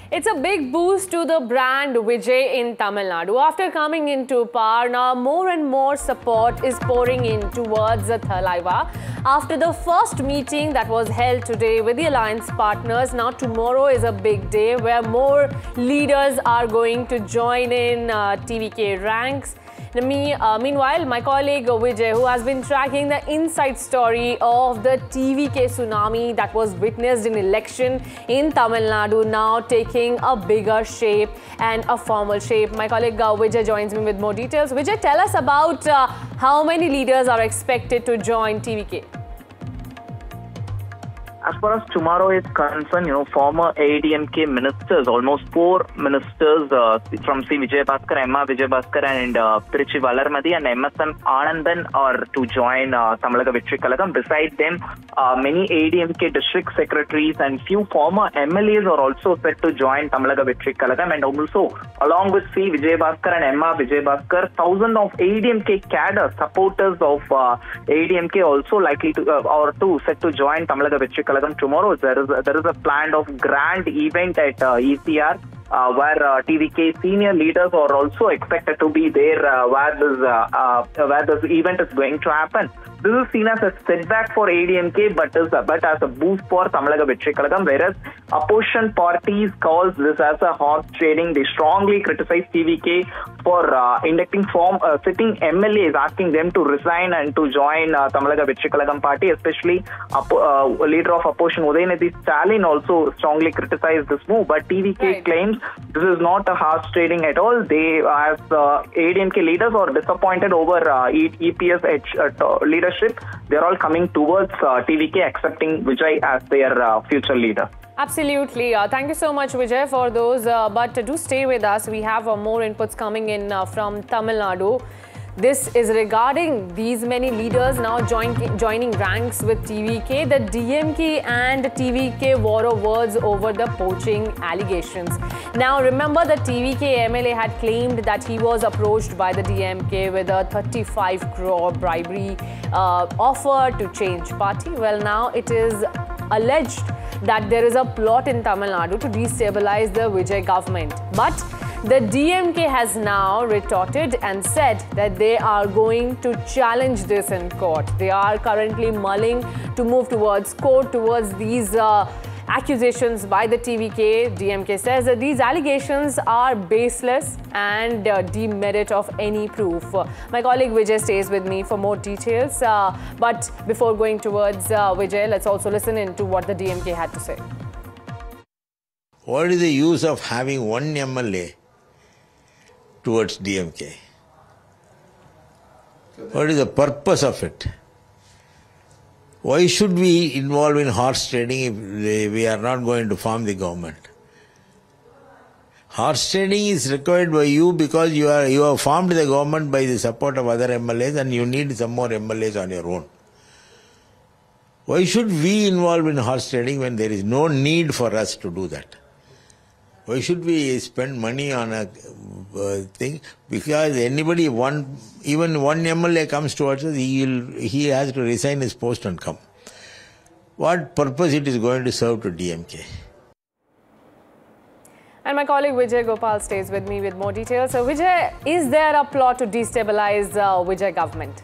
It's a big boost to the brand Vijay in Tamil Nadu. After coming into power, now more and more support is pouring in towards the Thalaiva. After the first meeting that was held today with the alliance partners, now tomorrow is a big day where more leaders are going to join in TVK ranks. Meanwhile, my colleague Vijay, who has been tracking the inside story of the TVK tsunami that was witnessed in election in Tamil Nadu, now taking a bigger shape and a formal shape. My colleague Vijay joins me with more details. Vijay, tell us about how many leaders are expected to join TVK. As far as tomorrow is concerned, former ADMK ministers, almost 4 ministers from C. Vijay Bhaskar, Emma Vijay Bhaskar and Tiruchi Valarmadi and MSM Anandan are to join Tamalaga Victory Kalagam. Besides them, many ADMK district secretaries and few former MLAs are also set to join Tamalaga Victory Kalagam. And also, along with C. Vijay Bhaskar and Emma Vijay Bhaskar, thousands of ADMK cadre supporters of ADMK also likely to or to set to join Tamalaga Victory Kalagam tomorrow. There is a planned of grand event at ECR where TVK senior leaders are also expected to be there where this event is going to happen. This is seen as a setback for ADMK but as a boost for Tamalaga Victory Kalagam, whereas opposition parties calls this as a horse trading. They strongly criticize TVK for inducting sitting MLAs, asking them to resign and to join Tamalaga Victory Kalagam party, especially leader of opposition Udayanidhi Stalin also strongly criticized this move. But TVK claims this is not a horse trading at all. They, as ADMK leaders, are disappointed over EPS leadership. They're all coming towards TVK, accepting Vijay as their future leader. Absolutely. Thank you so much, Vijay, for those. But do stay with us. We have more inputs coming in from Tamil Nadu. This is regarding these many leaders now joining ranks with TVK. The DMK and TVK war of words over the poaching allegations. Now, remember the TVK MLA had claimed that he was approached by the DMK with a 35 crore bribery offer to change party. Well, now it is alleged that there is a plot in Tamil Nadu to destabilize the Vijay government. But the DMK has now retorted and said that they are going to challenge this in court. They are currently mulling to move towards court towards these accusations by the TVK. DMK says that these allegations are baseless and demerit of any proof. My colleague Vijay stays with me for more details. But before going towards Vijay, let's also listen in to what the DMK had to say. What is the use of having one MLA towards DMK? What is the purpose of it? Why should we involve in horse trading if we are not going to form the government? Horse trading is required by you because you have formed the government by the support of other MLAs and you need some more MLAs on your own. Why should we involve in horse trading when there is no need for us to do that? Why should we spend money on a thing? Because anybody, even one MLA comes towards us, he has to resign his post and come. What purpose it is going to serve to DMK? And my colleague Vijay Gopal stays with me with more details. So Vijay, is there a plot to destabilize Vijay government?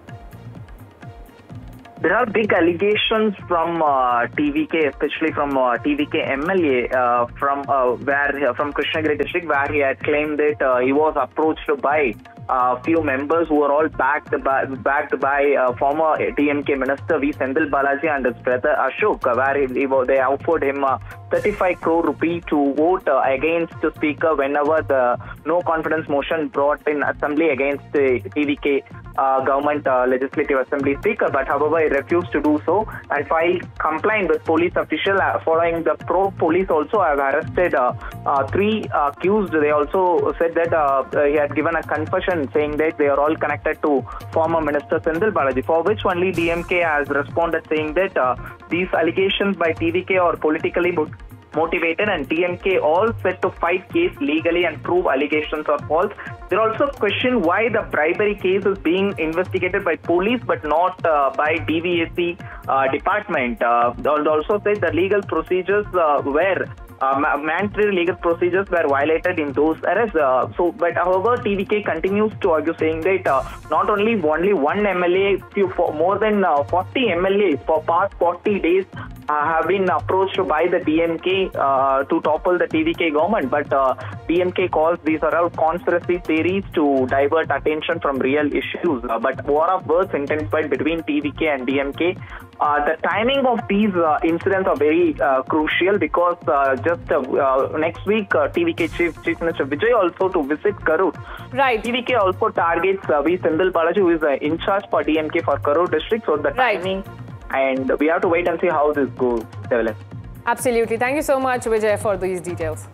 There are big allegations from TVK, especially from TVK MLA from Krishnagiri district, where he had claimed that he was approached by few members who are all backed by former DMK minister V. Sendil Balaji and his brother Ashok, where they offered him 35 crore rupee to vote against the speaker whenever the no confidence motion brought in assembly against the TVK government legislative assembly speaker. But however, he refused to do so and filed complaint with police official. Following the probe, police also have arrested 3 accused. They also said that he had given a confession saying that they are all connected to former minister Sendil Balaji, for which only DMK has responded saying that these allegations by TVK are politically motivated and DMK all set to fight case legally and prove allegations are false. They also question why the bribery case is being investigated by police but not by DVSC department. They also said the legal procedures were mandatory legal procedures were violated in those arrests. But however, TVK continues to argue, saying that not only one MLA, for more than 40 MLAs for past 40 days have been approached by the DMK to topple the TVK government. But DMK calls these are all conspiracy theories to divert attention from real issues. But war of words intensified between TVK and DMK. The timing of these incidents are very crucial because just next week, TVK Chief Minister Vijay also to visit Karur. Right. TVK also targets V. Sendil Balaji, who is in charge for DMK for Karur district. So the timing, and we have to wait and see how this goes develop. Absolutely. Thank you so much, Vijay, for these details.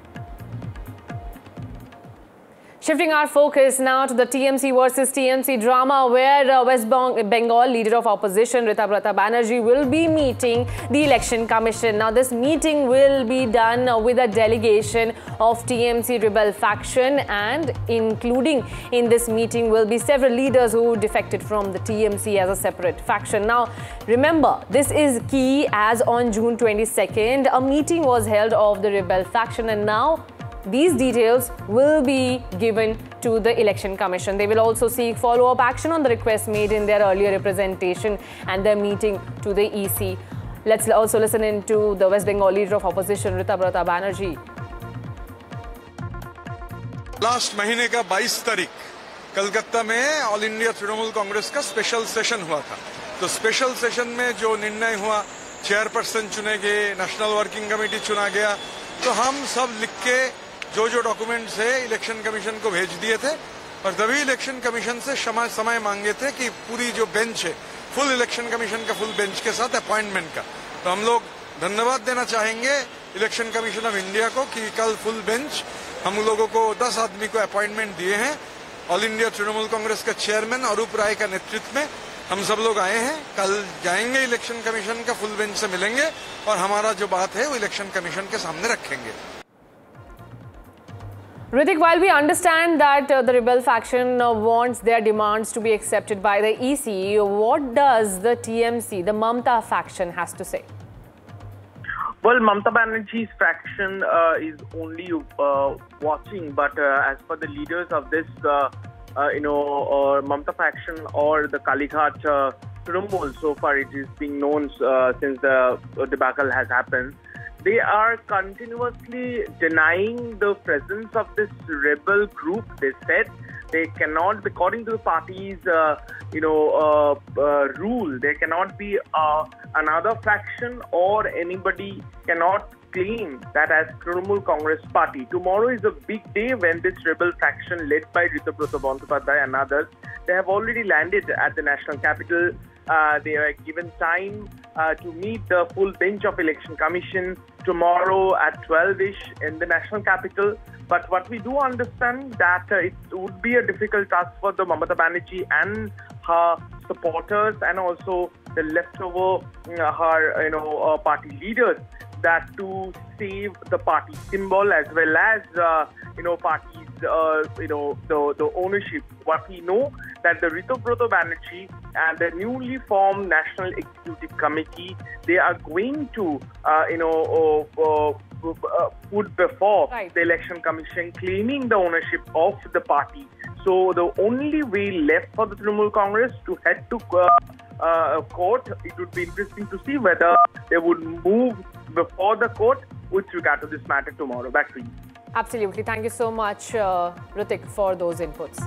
Shifting our focus now to the TMC versus TMC drama, where West Bengal leader of opposition Ritabrata Banerjee will be meeting the Election Commission. Now, this meeting will be done with a delegation of TMC rebel faction, and including in this meeting will be several leaders who defected from the TMC as a separate faction. Now, remember, this is key as on June 22nd, a meeting was held of the rebel faction, and now these details will be given to the Election Commission. They will also seek follow-up action on the request made in their earlier representation and their meeting to the EC. Let's also listen in to the West Bengal leader of opposition, Ritabrata Banerjee. Last महीने का 22 तारीख कलकत्ता में all India Trinamool Congress का special session हुआ था। तो special session में जो निर्णय हुआ, चेयरपर्सन चुने गए, नेशनल वर्किंग कमेटी चुना गया, तो हम सब लिख के जो डॉक्यूमेंट्स है इलेक्शन कमीशन को भेज दिए थे और तभी इलेक्शन कमीशन से समय मांगे थे कि पूरी जो बेंच है, फुल इलेक्शन कमीशन का फुल बेंच के साथ अपॉइंटमेंट का। तो हम लोग धन्यवाद देना चाहेंगे इलेक्शन कमीशन ऑफ इंडिया को कि कल फुल बेंच हम लोगों को 10 आदमी को अपॉइंटमेंट दिए हैं। ऑल इंडिया तृणमूल कांग्रेस का चेयरमैन अरूप राय का नेतृत्व में हम सब लोग आए हैं। कल जाएंगे इलेक्शन कमीशन का फुल बेंच से मिलेंगे और हमारा जो बात है वो इलेक्शन कमीशन के सामने रखेंगे। Ritik, while we understand that the rebel faction wants their demands to be accepted by the EC, what does the TMC, the Mamta faction, has to say? Well, Mamata Banerjee's faction is only watching, but as per the leaders of this, Mamata faction or the Kalighat Trinamool, so far it is being known since the debacle has happened, they are continuously denying the presence of this rebel group. They said they cannot, according to the party's, rule, there cannot be another faction or anybody cannot claim that as Trinamool Congress Party. Tomorrow is a big day when this rebel faction led by Ritabrata Bandyopadhyay and others, they have already landed at the national capital. They are given time to meet the full bench of Election Commission tomorrow at 12-ish in the national capital. But what we do understand that it would be a difficult task for the Mamata Banerjee and her supporters and also the leftover her party leaders that to save the party symbol as well as parties the ownership. What we know that the Ritabrata Banerjee and the newly formed National Executive Committee, they are going to put before the Election Commission claiming the ownership of the party. So the only way left for the Trinamool Congress to head to court. It would be interesting to see whether they would move before the court with regard to this matter tomorrow. Back to you. Absolutely. Thank you so much, Ritik, for those inputs.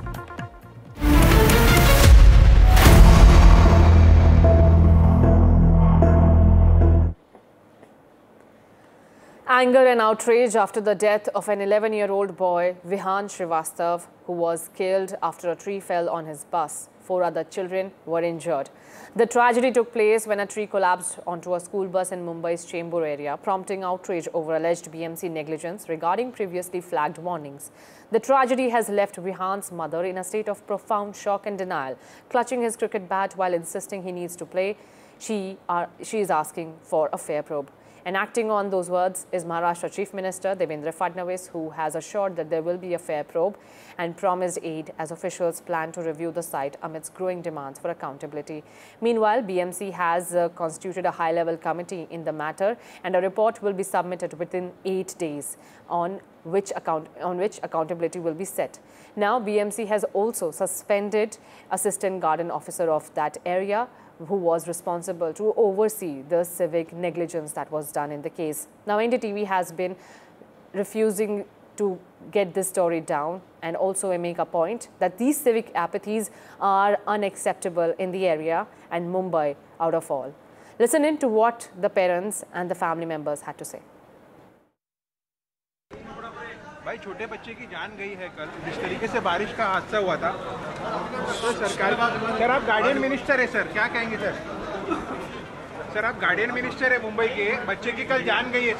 Anger and outrage after the death of an 11-year-old boy, Vihan Srivastav, who was killed after a tree fell on his bus. 4 other children were injured. The tragedy took place when a tree collapsed onto a school bus in Mumbai's Chembur area, prompting outrage over alleged BMC negligence regarding previously flagged warnings. The tragedy has left Vihan's mother in a state of profound shock and denial. Clutching his cricket bat while insisting he needs to play, she is asking for a fair probe. And acting on those words is Maharashtra Chief Minister Devendra Fadnavis, who has assured that there will be a fair probe and promised aid as officials plan to review the site amidst growing demands for accountability. Meanwhile, BMC has constituted a high-level committee in the matter, and a report will be submitted within 8 days on which accountability will be set. Now, BMC has also suspended Assistant Garden Officer of that area, who was responsible to oversee the civic negligence that was done in the case. Now, NDTV has been refusing to get this story down and also make a point that these civic apathies are unacceptable in the area and Mumbai out of all. Listen in to what the parents and the family members had to say. भाई छोटे बच्चे की जान गई है कल जिस तरीके से बारिश का हादसा हुआ था तो सरकार सर आप गार्डियन मिनिस्टर है सर क्या कहेंगे सर आप गार्डियन मिनिस्टर है मुंबई के बच्चे की कल जान गई है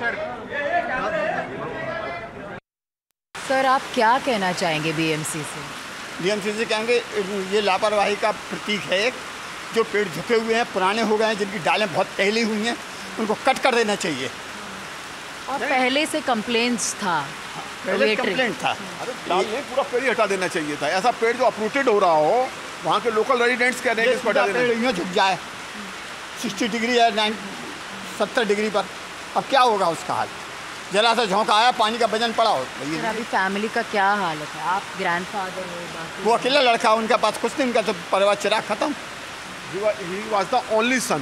सर आप क्या कहना चाहेंगे बीएमसी से कहेंगे ये लापरवाही का प्रतीक है एक जो पेड़ झुके हुए हैं पुराने हो गए हैं जिनकी डालें बहुत पहली हुई हैं उनको कट कर देना चाहिए और पहले से कंप्लेंट्स था कंप्लेंट था अरे पूरा पेड़ ही हटा देना चाहिए था ऐसा पेड़ जो अपरूटेड हो रहा हो वहाँ के लोकल रेजिडेंट्स कह रहे हैं कि पेड़ यूँ झुक जाए 60 डिग्री या 70 डिग्री पर अब क्या होगा उसका हाल जरा सा झोंका आया पानी का वजन पड़ा हो अभी फैमिली का क्या हालत है आप ग्रैंडफादर हो वो अकेला लड़का उनका पास कुछ नहीं उनका तो परिवार चिराग खत्म He was the only son.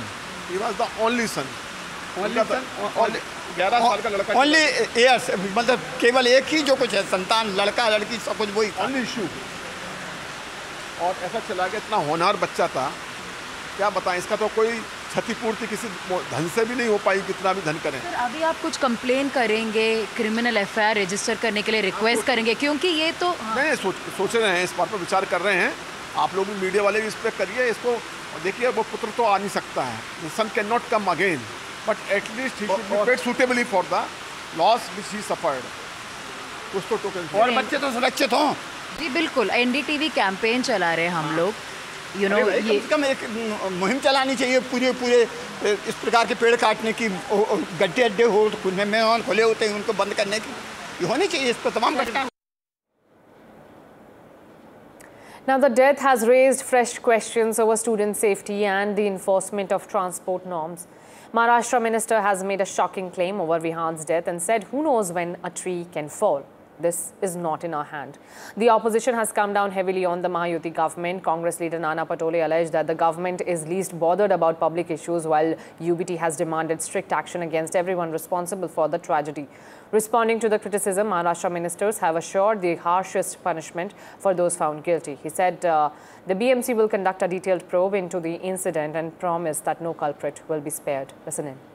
11 साल का लड़का ओनली ईयर्स मतलब केवल एक ही जो कुछ है संतान लड़का लड़की सब कुछ वही ओनली इशू और ऐसा चला गया इतना होनहार बच्चा था क्या बताएं इसका तो कोई क्षतिपूर्ति किसी धन से भी नहीं हो पाई कितना भी धन करें। सर अभी आप कुछ कंप्लेन करेंगे क्रिमिनल एफआईआर रजिस्टर करने के लिए रिक्वेस्ट करेंगे क्योंकि ये तो नहीं सोच रहे हैं इस बात पर विचार कर रहे हैं आप लोग भी मीडिया वाले भी इस पर करिए इसको देखिए वो पुत्र तो आ नहीं सकता है सन can not come again but at least he should be paid suitably for the loss which he suffered कुछ तो टोकन और बच्चे तो सुरक्षित हों जी बिल्कुल एनडीटीवी कैंपेन चला रहे हम लोग यू नो ये कम एक मुहिम चलानी चाहिए पूरे इस प्रकार के पेड़ काटने की गड्ढे अड्डे हो में खुले होते हैं उनको बंद करने की ये होनी चाहिए इस पर तमाम घटना। Now, the death has raised fresh questions over student safety and the enforcement of transport norms. Maharashtra minister has made a shocking claim over Vihan's death and said, who knows when a tree can fall. This is not in our hand. The opposition has come down heavily on the Mahayuti government. Congress leader Nana Patole alleged that the government is least bothered about public issues while UBT has demanded strict action against everyone responsible for the tragedy. Responding to the criticism, Maharashtra ministers have assured the harshest punishment for those found guilty. He said the BMC will conduct a detailed probe into the incident and promise that no culprit will be spared. Listen in.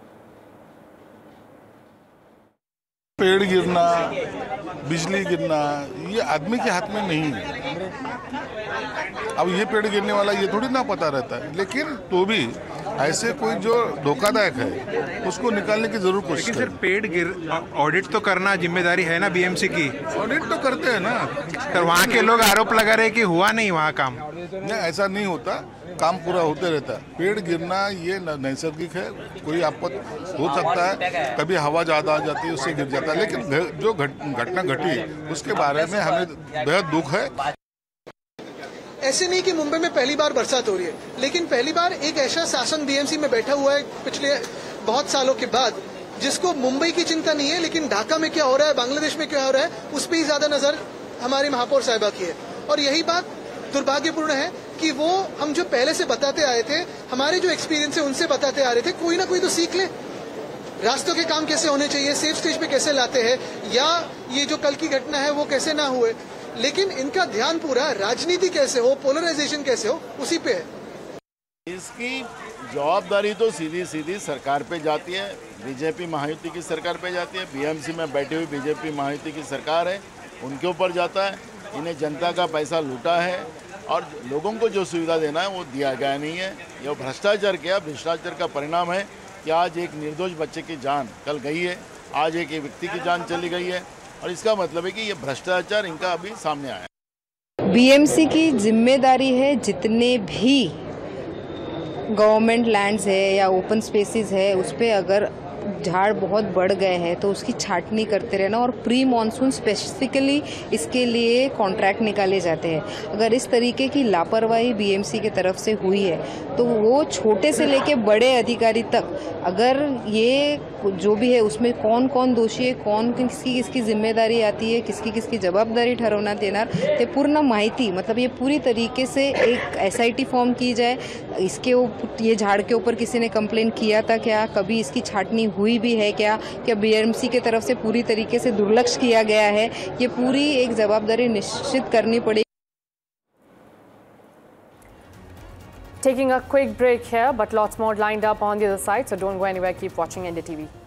पेड़ गिरना बिजली गिरना ये आदमी के हाथ में नहीं है। अब ये पेड़ गिरने वाला ये थोड़ी ना पता रहता है लेकिन तो भी ऐसे कोई जो धोखादायक है उसको निकालने की जरूर कोशिश करें। लेकिन सर पेड़ ऑडिट तो करना जिम्मेदारी है ना बीएमसी की। ऑडिट तो करते हैं ना तो वहाँ के लोग आरोप लगा रहे कि हुआ नहीं वहाँ काम। नहीं ऐसा नहीं होता काम पूरा होते रहता है। पेड़ गिरना ये नैसर्गिक है कोई आपत्ति हो सकता है कभी हवा ज़्यादा आ जाती है उससे गिर जाता है लेकिन जो घटना घटी उसके बारे में हमें बेहद दुख है। ऐसे नहीं कि मुंबई में पहली बार बरसात हो रही है लेकिन पहली बार एक ऐसा शासन बीएमसी में बैठा हुआ है पिछले बहुत सालों के बाद जिसको मुंबई की चिंता नहीं है लेकिन ढाका में क्या हो रहा है बांग्लादेश में क्या हो रहा है उस पर ही ज्यादा नजर हमारी महापौर साहिबा की है। और यही बात दुर्भाग्यपूर्ण है कि वो हम जो पहले से बताते आए थे हमारे जो एक्सपीरियंस है उनसे बताते आ रहे थे कोई ना कोई तो सीख ले रास्तों के काम कैसे होने चाहिए सेफ स्टेज पे कैसे लाते हैं या ये जो कल की घटना है वो कैसे ना हुए लेकिन इनका ध्यान पूरा राजनीति कैसे हो पोलराइजेशन कैसे हो उसी पे है। इसकी जवाबदारी तो सीधी सीधी सरकार पे जाती है बीजेपी महायुति की सरकार पे जाती है बीएमसी में बैठी हुई बीजेपी महायुति की सरकार है उनके ऊपर जाता है। इन्हें जनता का पैसा लूटा है और लोगों को जो सुविधा देना है वो दिया गया नहीं है। यह भ्रष्टाचार किया भ्रष्टाचार का परिणाम है कि आज एक निर्दोष बच्चे की जान कल गई है आज एक व्यक्ति की जान चली गई है और इसका मतलब है कि ये भ्रष्टाचार इनका अभी सामने आया है। बीएमसी की जिम्मेदारी है जितने भी गवर्नमेंट लैंड्स है या ओपन स्पेसेस है उस पर अगर झाड़ बहुत बढ़ गए हैं तो उसकी छाटनी करते रहना, और प्री मॉनसून स्पेसिफिकली इसके लिए कॉन्ट्रैक्ट निकाले जाते हैं। अगर इस तरीके की लापरवाही बीएमसी की तरफ से हुई है तो वो छोटे से लेके बड़े अधिकारी तक, अगर ये जो भी है उसमें कौन कौन दोषी है, कौन किसकी जिम्मेदारी आती है, किसकी जबाबदारी ठरवण्यात येणार ते पूर्ण माहिती, मतलब ये पूरी तरीके से एक SIT फॉर्म की जाए। इसके ये झाड़ के ऊपर किसी ने कंप्लेन किया था क्या, कभी इसकी छाटनी हुई भी है क्या बीएमसी की तरफ से पूरी तरीके से दुर्लक्ष्य किया गया है, ये पूरी एक जवाबदारी निश्चित करनी पड़ेगी। Taking a quick break here, but lots more lined up on the other side, so don't go anywhere, keep watching NDTV.